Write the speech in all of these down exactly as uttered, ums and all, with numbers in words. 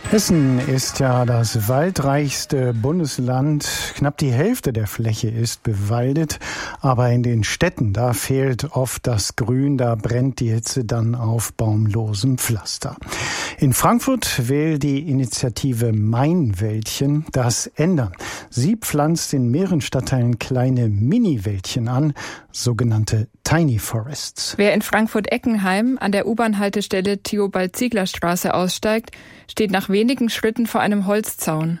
Hessen ist ja das waldreichste Bundesland. Knapp die Hälfte der Fläche ist bewaldet. Aber in den Städten, da fehlt oft das Grün. Da brennt die Hitze dann auf baumlosem Pflaster. In Frankfurt will die Initiative Mainwäldchen das ändern. Sie pflanzt in mehreren Stadtteilen kleine Mini-Wäldchen an, sogenannte Tiny Forests. Wer in Frankfurt-Eckenheim an der U-Bahn-Haltestelle Theobald-Ziegler-Straße aussteigt, steht nach wenigen Schritten vor einem Holzzaun.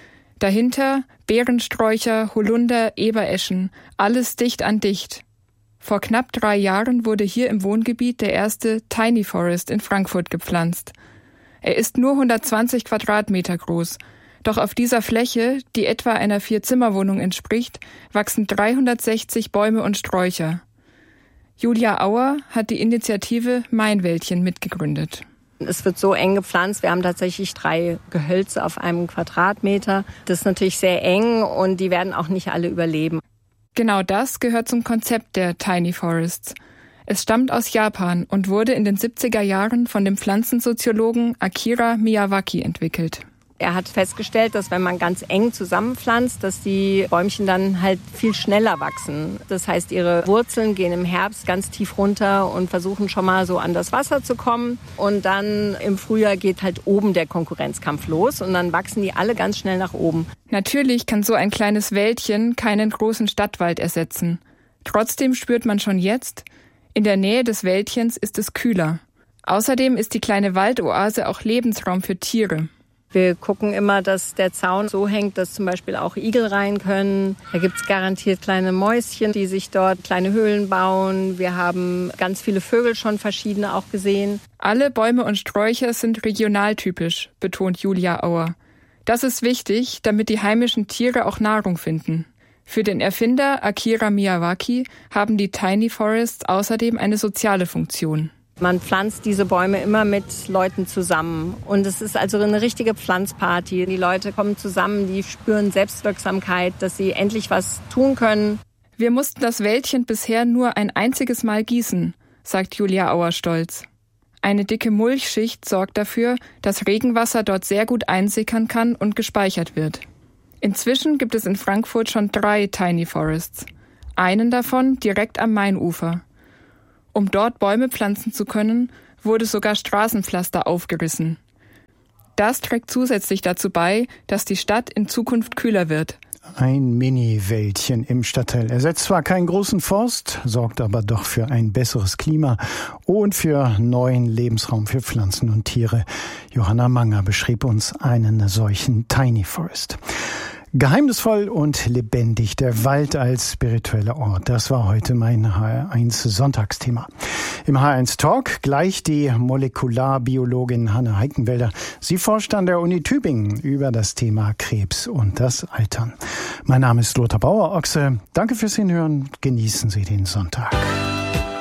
Dahinter Beerensträucher, Holunder, Ebereschen, alles dicht an dicht. Vor knapp drei Jahren wurde hier im Wohngebiet der erste Tiny Forest in Frankfurt gepflanzt. Er ist nur hundertzwanzig Quadratmeter groß. Doch auf dieser Fläche, die etwa einer Vier-Zimmer-Wohnung entspricht, wachsen dreihundertsechzig Bäume und Sträucher. Julia Auer hat die Initiative Mainwäldchen mitgegründet. Es wird so eng gepflanzt. Wir haben tatsächlich drei Gehölze auf einem Quadratmeter. Das ist natürlich sehr eng und die werden auch nicht alle überleben. Genau das gehört zum Konzept der Tiny Forests. Es stammt aus Japan und wurde in den siebziger Jahren von dem Pflanzensoziologen Akira Miyawaki entwickelt. Er hat festgestellt, dass wenn man ganz eng zusammenpflanzt, dass die Bäumchen dann halt viel schneller wachsen. Das heißt, ihre Wurzeln gehen im Herbst ganz tief runter und versuchen schon mal so an das Wasser zu kommen. Und dann im Frühjahr geht halt oben der Konkurrenzkampf los und dann wachsen die alle ganz schnell nach oben. Natürlich kann so ein kleines Wäldchen keinen großen Stadtwald ersetzen. Trotzdem spürt man schon jetzt, in der Nähe des Wäldchens ist es kühler. Außerdem ist die kleine Waldoase auch Lebensraum für Tiere. Wir gucken immer, dass der Zaun so hängt, dass zum Beispiel auch Igel rein können. Da gibt's garantiert kleine Mäuschen, die sich dort kleine Höhlen bauen. Wir haben ganz viele Vögel schon verschiedene auch gesehen. Alle Bäume und Sträucher sind regionaltypisch, betont Julia Auer. Das ist wichtig, damit die heimischen Tiere auch Nahrung finden. Für den Erfinder Akira Miyawaki haben die Tiny Forests außerdem eine soziale Funktion. Man pflanzt diese Bäume immer mit Leuten zusammen. Und es ist also eine richtige Pflanzparty. Die Leute kommen zusammen, die spüren Selbstwirksamkeit, dass sie endlich was tun können. Wir mussten das Wäldchen bisher nur ein einziges Mal gießen, sagt Julia Auer stolz. Eine dicke Mulchschicht sorgt dafür, dass Regenwasser dort sehr gut einsickern kann und gespeichert wird. Inzwischen gibt es in Frankfurt schon drei Tiny Forests. Einen davon direkt am Mainufer. Um dort Bäume pflanzen zu können, wurde sogar Straßenpflaster aufgerissen. Das trägt zusätzlich dazu bei, dass die Stadt in Zukunft kühler wird. Ein Mini-Wäldchen im Stadtteil ersetzt zwar keinen großen Forst, sorgt aber doch für ein besseres Klima und für neuen Lebensraum für Pflanzen und Tiere. Johanna Manger beschrieb uns einen solchen Tiny Forest. Geheimnisvoll und lebendig, der Wald als spiritueller Ort. Das war heute mein H R eins Sonntagsthema. Im H R eins Talk gleich die Molekularbiologin Hanne Heikenwälder. Sie forscht an der Uni Tübingen über das Thema Krebs und das Altern. Mein Name ist Lothar Bauer-Ochse. Danke fürs Hinhören. Genießen Sie den Sonntag.